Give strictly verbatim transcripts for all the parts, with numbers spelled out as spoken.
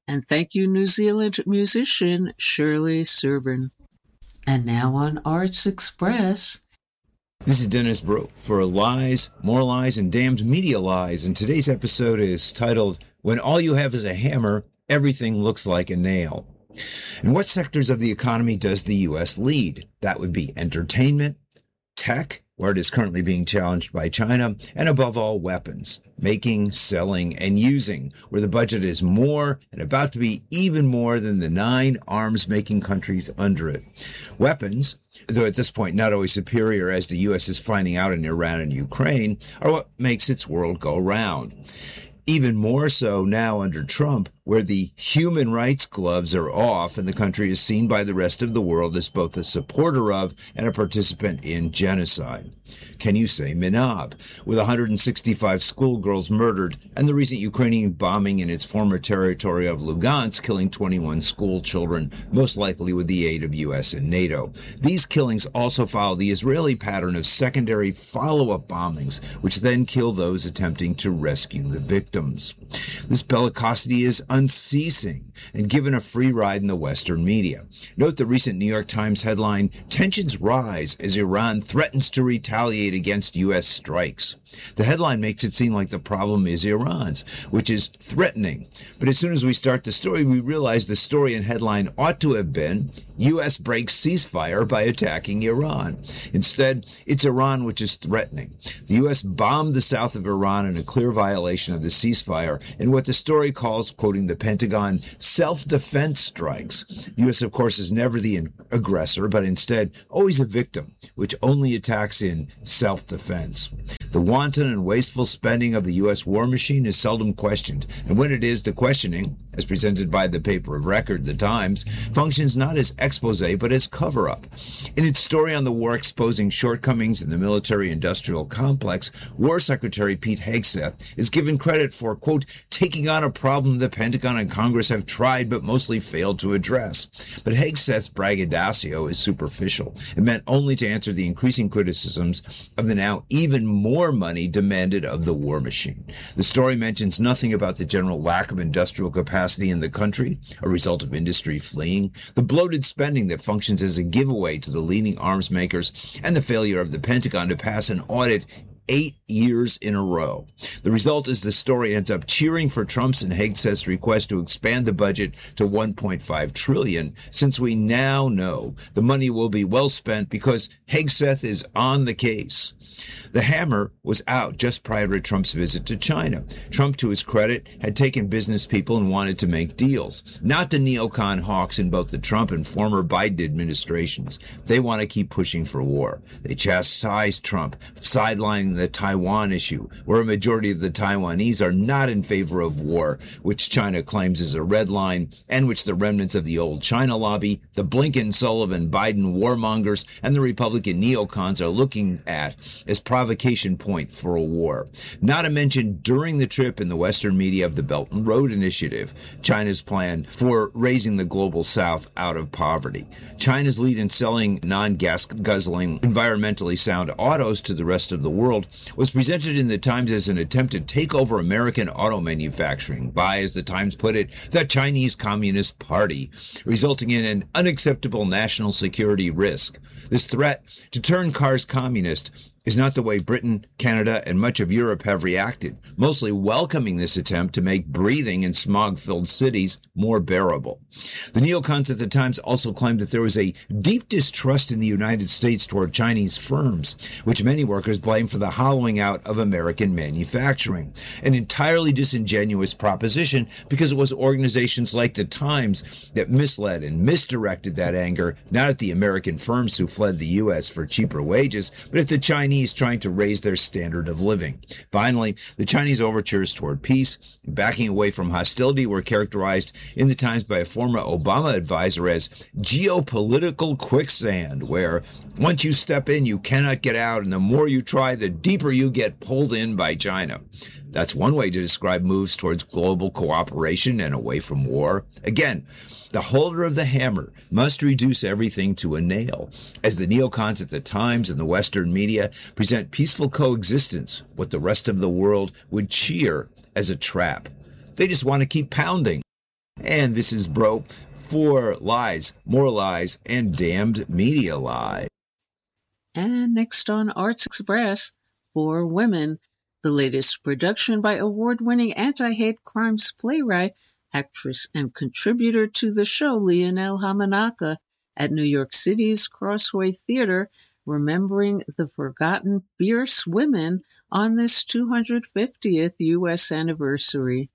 And thank you, New Zealand musician Shirley Serban. And now on Arts Express. This is Dennis Brew for Lies, More Lies, and Damned Media Lies. And today's episode is titled, When All You Have Is a Hammer, Everything Looks Like a Nail. In what sectors of the economy does the U S lead? That would be entertainment, tech, where it is currently being challenged by China, and above all, weapons, making, selling, and using, where the budget is more and about to be even more than the nine arms-making countries under it. Weapons, though at this point not always superior as the U S is finding out in Iran and Ukraine, are what makes its world go round. Even more so now under Trump, where the human rights gloves are off and the country is seen by the rest of the world as both a supporter of and a participant in genocide. Can you say Minab, with one hundred sixty-five schoolgirls murdered and the recent Ukrainian bombing in its former territory of Lugansk killing twenty-one school children, most likely with the aid of U S and NATO. These killings also follow the Israeli pattern of secondary follow-up bombings, which then kill those attempting to rescue the victims. This bellicosity is unceasing and given a free ride in the Western media. Note the recent New York Times headline, Tensions Rise as Iran Threatens to Retaliate Against U S Strikes. The headline makes it seem like the problem is Iran's, which is threatening. But as soon as we start the story, we realize the story and headline ought to have been, U S breaks ceasefire by attacking Iran. Instead, it's Iran which is threatening. The U S bombed the south of Iran in a clear violation of the ceasefire in what the story calls, quoting the Pentagon, self-defense strikes. The U S, of course, is never the aggressor, but instead always a victim, which only attacks in self-defense. The wanton and wasteful spending of the U S war machine is seldom questioned, and when it is, the questioning, as presented by the paper of record, The Times, functions not as expose but as cover-up. In its story on the war exposing shortcomings in the military-industrial complex, War Secretary Pete Hegseth is given credit for, quote, taking on a problem the Pentagon and Congress have tried but mostly failed to address. But Hegseth's braggadocio is superficial and meant only to answer the increasing criticisms of the now even more money demanded of the war machine. The story mentions nothing about the general lack of industrial capacity in the country, a result of industry fleeing, the bloated spending that functions as a giveaway to the leading arms makers, and the failure of the Pentagon to pass an audit eight years in a row. The result is the story ends up cheering for Trump's and Hegseth's request to expand the budget to one point five trillion dollars, since we now know the money will be well spent because Hegseth is on the case. The hammer was out just prior to Trump's visit to China. Trump, to his credit, had taken business people and wanted to make deals. Not the neocon hawks in both the Trump and former Biden administrations. They want to keep pushing for war. They chastised Trump, sidelining the Taiwan issue, where a majority of the Taiwanese are not in favor of war, which China claims is a red line, and which the remnants of the old China lobby, the Blinken-Sullivan-Biden warmongers, and the Republican neocons are looking at as provocation point for a war. Not to mention during the trip in the Western media of the Belt and Road Initiative, China's plan for raising the global South out of poverty. China's lead in selling non-gas guzzling, environmentally sound autos to the rest of the world was presented in the Times as an attempt to take over American auto manufacturing by, as the Times put it, the Chinese Communist Party, resulting in an unacceptable national security risk. This threat to turn cars communist is not the way Britain, Canada, and much of Europe have reacted, mostly welcoming this attempt to make breathing in smog-filled cities more bearable. The neocons at the Times also claimed that there was a deep distrust in the United States toward Chinese firms, which many workers blame for the hollowing out of American manufacturing. An entirely disingenuous proposition because it was organizations like the Times that misled and misdirected that anger, not at the American firms who fled the U S for cheaper wages, but at the Chinese trying to raise their standard of living. Finally, the Chinese overtures toward peace and backing away from hostility were characterized in the Times by a former Obama advisor as geopolitical quicksand, where once you step in, you cannot get out, and the more you try, the deeper you get pulled in by China. That's one way to describe moves towards global cooperation and away from war. Again, the holder of the hammer must reduce everything to a nail, as the neocons at the Times and the Western media present peaceful coexistence, what the rest of the world would cheer as a trap. They just want to keep pounding. And this is Bro for Lies, More Lies, and Damned Media Lies. And next on Arts Express, For Women, the latest production by award-winning anti-hate crimes playwright, actress, and contributor to the show Leonel Hamanaka at New York City's Crossway Theater, remembering the forgotten fierce women on this two hundred fiftieth U S anniversary.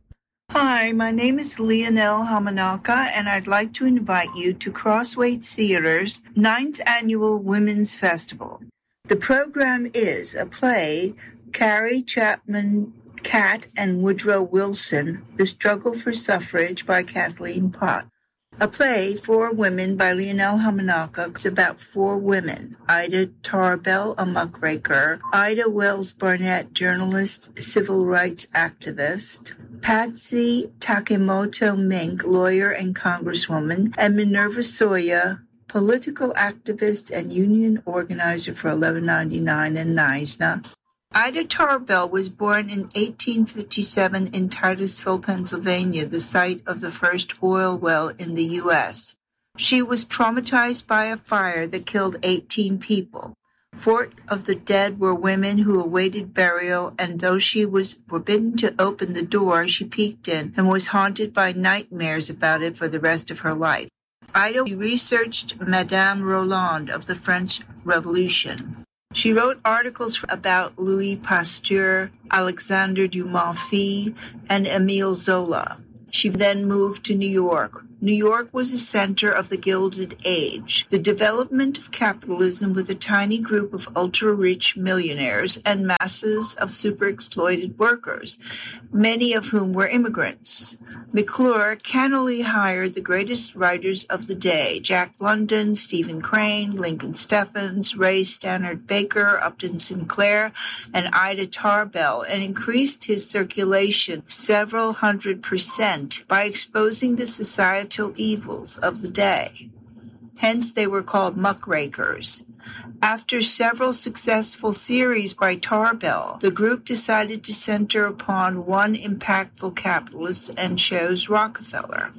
Hi, my name is Leonel Hamanaka, and I'd like to invite you to Crossway Theater's ninth Annual Women's Festival. The program is a play, Carrie Chapman Catt and Woodrow Wilson, The Struggle for Suffrage by Kathleen Pott. A play, For Women by Leonel Hamanaka, is about four women: Ida Tarbell, a muckraker; Ida Wells Barnett, journalist, civil rights activist; Patsy Takemoto Mink, lawyer and congresswoman; and Minerva Soya, political activist and union organizer for eleven ninety-nine and N I S N A. Ida Tarbell was born in eighteen fifty-seven in Titusville, Pennsylvania, the site of the first oil well in the U S She was traumatized by a fire that killed eighteen people. Four of the dead were women who awaited burial, and though she was forbidden to open the door, she peeked in and was haunted by nightmares about it for the rest of her life. Ida researched Madame Roland of the French Revolution. She wrote articles about Louis Pasteur, Alexander Dumas Fils, and Émile Zola. She then moved to New York. New York was the center of the Gilded Age, the development of capitalism with a tiny group of ultra-rich millionaires and masses of super-exploited workers, many of whom were immigrants. McClure cannily hired the greatest writers of the day: Jack London, Stephen Crane, Lincoln Steffens, Ray Stannard Baker, Upton Sinclair, and Ida Tarbell, and increased his circulation several hundred percent by exposing the societal evils of the day. Hence they were called muckrakers. After several successful series by Tarbell, the group decided to center upon one impactful capitalist and chose Rockefeller.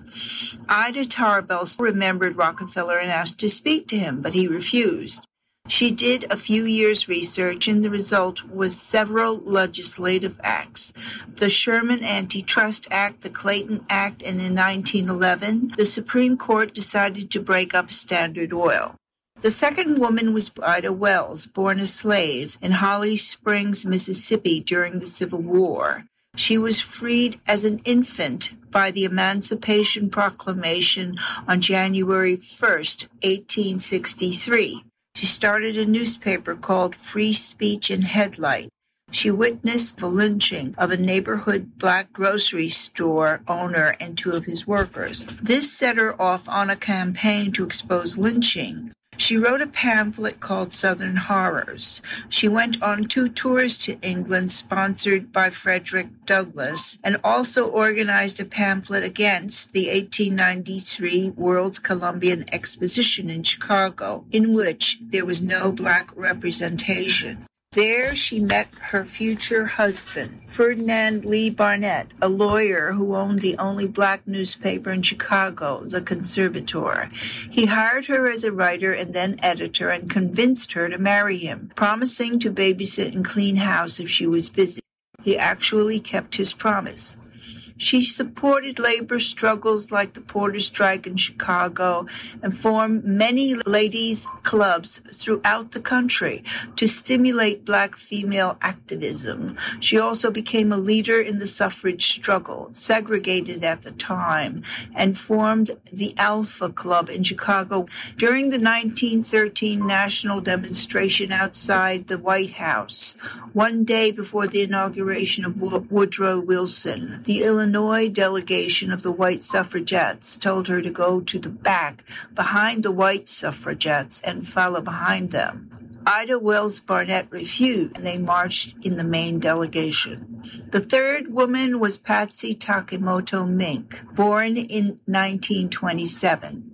Ida Tarbell remembered Rockefeller and asked to speak to him, but he refused. She did a few years' research, and the result was several legislative acts: the Sherman Antitrust Act, the Clayton Act, and in nineteen eleven, the Supreme Court decided to break up Standard Oil. The second woman was Ida Wells, born a slave in Holly Springs, Mississippi during the Civil War. She was freed as an infant by the Emancipation Proclamation on January first, eighteen sixty-three. She started a newspaper called Free Speech and Headlight. She witnessed the lynching of a neighborhood black grocery store owner and two of his workers. This set her off on a campaign to expose lynching. She wrote a pamphlet called Southern Horrors. She went on two tours to England sponsored by Frederick Douglass, and also organized a pamphlet against the eighteen ninety-three World's Columbian Exposition in Chicago, in which there was no black representation. There she met her future husband, Ferdinand Lee Barnett, a lawyer who owned the only black newspaper in Chicago, The Conservator. He hired her as a writer and then editor and convinced her to marry him, promising to babysit and clean house if she was busy. He actually kept his promise. She supported labor struggles like the Porter Strike in Chicago and formed many ladies' clubs throughout the country to stimulate black female activism. She also became a leader in the suffrage struggle, segregated at the time, and formed the Alpha Club in Chicago during the nineteen thirteen national demonstration outside the White House. One day before the inauguration of Woodrow Wilson, the Illinois Illinois delegation of the white suffragettes told her to go to the back behind the white suffragettes and follow behind them. Ida Wells Barnett refused, and they marched in the main delegation. The third woman was Patsy Takemoto Mink, born in nineteen twenty-seven.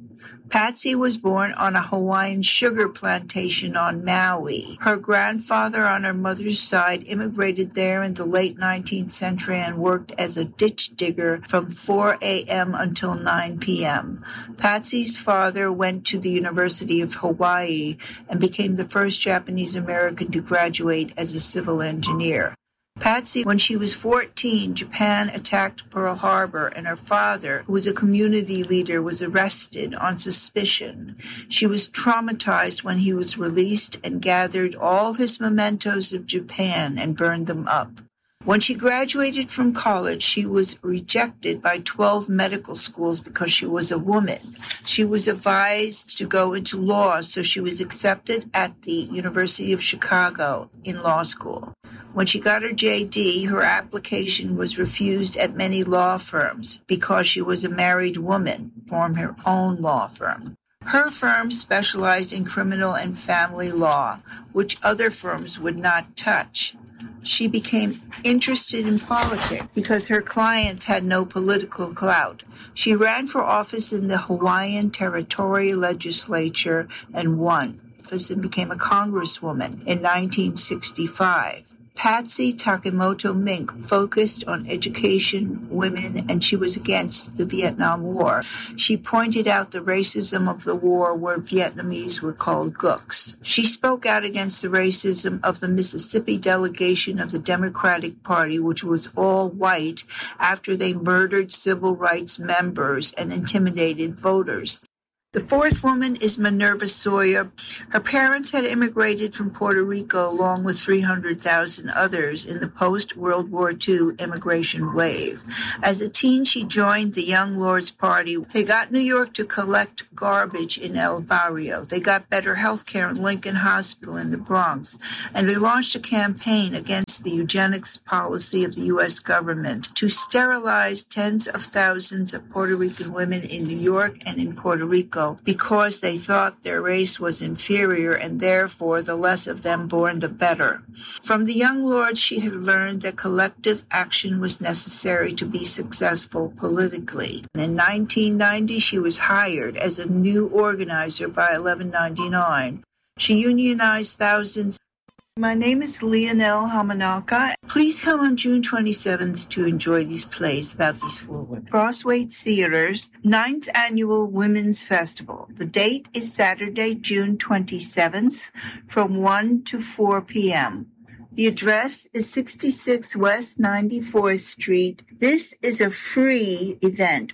Patsy was born on a Hawaiian sugar plantation on Maui. Her grandfather on her mother's side immigrated there in the late nineteenth century and worked as a ditch digger from four a.m. until nine p.m. Patsy's father went to the University of Hawaii and became the first Japanese American to graduate as a civil engineer. Patsy, when she was fourteen, Japan attacked Pearl Harbor, and her father, who was a community leader, was arrested on suspicion. She was traumatized when he was released and gathered all his mementos of Japan and burned them up. When she graduated from college, she was rejected by twelve medical schools because she was a woman. She was advised to go into law, so she was accepted at the University of Chicago in law school. When she got her J D, her application was refused at many law firms because she was a married woman, formed her own law firm. Her firm specialized in criminal and family law, which other firms would not touch. She became interested in politics because her clients had no political clout. She ran for office in the Hawaiian Territorial Legislature and won office and became a congresswoman in nineteen sixty-five. Patsy Takemoto Mink focused on education, women, and she was against the Vietnam War. She pointed out the racism of the war where Vietnamese were called gooks. She spoke out against the racism of the Mississippi delegation of the Democratic Party, which was all white, after they murdered civil rights members and intimidated voters. The fourth woman is Minerva Sawyer. Her parents had immigrated from Puerto Rico along with three hundred thousand others in the post-World War Two immigration wave. As a teen, she joined the Young Lords Party. They got New York to collect garbage in El Barrio. They got better health care in Lincoln Hospital in the Bronx. And they launched a campaign against the eugenics policy of the U S government to sterilize tens of thousands of Puerto Rican women in New York and in Puerto Rico, because they thought their race was inferior and therefore the less of them born the better. From the Young Lords, she had learned that collective action was necessary to be successful politically. In nineteen ninety, she was hired as a new organizer by eleven ninety-nine. She unionized thousands. My name is Leonel Hamanaka. Please come on June twenty-seventh to enjoy these plays about these four women. Crossway Theater's ninth Annual Women's Festival. The date is Saturday, June twenty-seventh from one to four p.m. The address is sixty-six West ninety-fourth Street. This is a free event.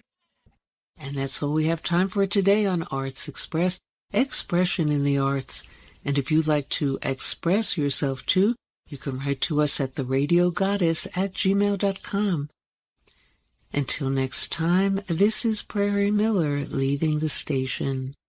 And that's all we have time for today on Arts Express, Expression in the Arts. And if you'd like to express yourself too, you can write to us at the radio goddess at gmail dot com. Until next time, this is Prairie Miller leaving the station.